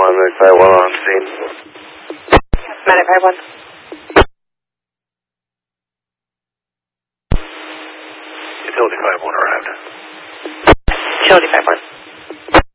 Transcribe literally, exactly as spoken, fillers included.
one, five one on scene. Medic five one. Utility five one arrived. Utility five one.